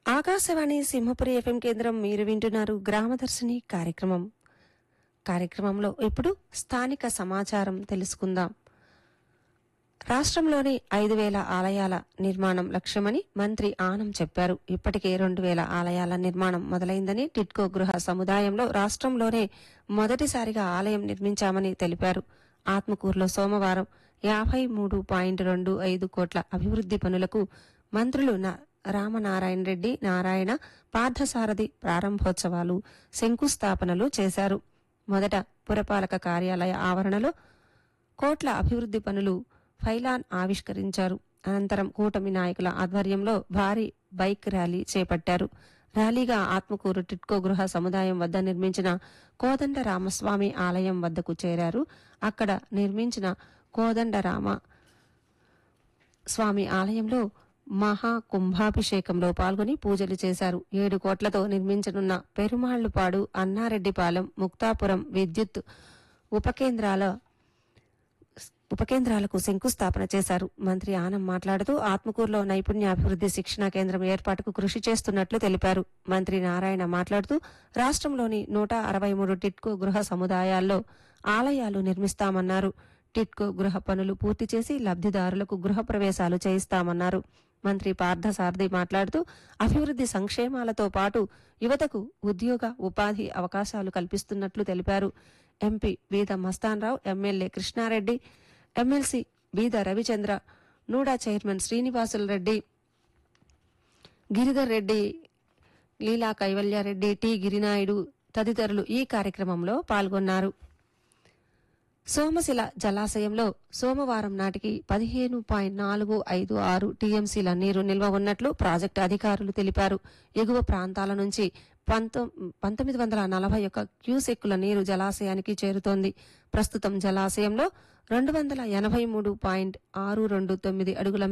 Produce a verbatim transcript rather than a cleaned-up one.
Akashvani Simhapuri FM కేంద్రం మీరు వింటున్నారు గ్రామదర్శిని కార్యక్రమం కార్యక్రమంలో ఇప్పుడు స్థానిక సమాచారం తెలుసుకుందాం. రాష్ట్రంలోని ఐదు వేల ఆలయాల నిర్మాణం లక్ష్యమని మంత్రి ఆనం చెప్పారు. ఇప్పటికే రెండు వేల ఆలయాల నిర్మాణం మొదలైందని, టిడ్కో గృహ సముదాయంలో రాష్ట్రంలోనే మొదటిసారిగా ఆలయం నిర్మించామని తెలిపారు. ఆత్మకూరులో సోమవారం యాభై మూడు పాయింట్ రెండు ఐదు కోట్ల అభివృద్ది పనులకు మంత్రులు రామనారాయణ రెడ్డి, నారాయణ, పార్థసారథి ప్రారంభోత్సవాలు, శంకుస్థాపనలు చేశారు. మొదట పురపాలక కార్యాలయ ఆవరణలో కోట్ల అభివృద్ది పనులు ఫైలాన్ ఆవిష్కరించారు. అనంతరం కూటమి నాయకుల ఆధ్వర్యంలో భారీ బైక్ ర్యాలీ చేపట్టారు. ర్యాలీగా ఆత్మకూరు టిడ్కో గృహ సముదాయం వద్ద నిర్మించిన కోదండ రామస్వామి ఆలయం వద్దకు చేరారు. అక్కడ నిర్మించిన కోదండరామ స్వామి ఆలయంలో మహా కుంభాభిషేకంలో పాల్గొని పూజలు చేశారు. ఏడు కోట్లతో నిర్మించనున్న పెరుమాళ్లుపాడు, అన్నారెడ్డిపాలెం, ముక్తాపురం విద్యుత్ ఉపకేంద్రాల ఉపకేంద్రాలకు శంకుస్థాపన చేశారు. మంత్రి ఆనం మాట్లాడుతూ ఆత్మకూరులో నైపుణ్యాభివృద్ది శిక్షణా కేంద్రం ఏర్పాటుకు కృషి చేస్తున్నట్లు తెలిపారు. మంత్రి నారాయణ మాట్లాడుతూ రాష్ట్రంలోని నూట అరవై మూడు టిడ్కో గృహ సముదాయాల్లో ఆలయాలు నిర్మిస్తామన్నారు. టిడ్కో గృహ పనులు పూర్తి చేసి లబ్దిదారులకు గృహ ప్రవేశాలు చేయిస్తామన్నారు. మంత్రి పార్థసారథి మాట్లాడుతూ అభివృద్ది సంక్షేమాలతో పాటు యువతకు ఉద్యోగ ఉపాధి అవకాశాలు కల్పిస్తున్నట్లు తెలిపారు. ఎంపీ బీద మస్తాన్రావు, ఎమ్మెల్యే కృష్ణారెడ్డి, ఎమ్మెల్సీ బీద రవిచంద్ర, నూడా చైర్మన్ శ్రీనివాసులు రెడ్డి, గిరిధర్ రెడ్డి, లీలా కైవల్యారెడ్డి, టి గిరినాయుడు తదితరులు ఈ కార్యక్రమంలో పాల్గొన్నారు. సోమశిల జలాశయంలో సోమవారం నాటికి పదిహేను పాయింట్ నాలుగు ఐదు ఆరు టీఎంసీల నీరు నిల్వ ఉన్నట్లు ప్రాజెక్టు అధికారులు తెలిపారు. ఎగువ ప్రాంతాల నుంచి పంతొమ్మిది వందల నలభై ఒక్క క్యూసెక్కుల నీరు జలాశయానికి చేరుతోంది. ప్రస్తుతం జలాశయంలో రెండు వందల ఎనభై మూడు పాయింట్ ఆరు రెండు తొమ్మిది అడుగుల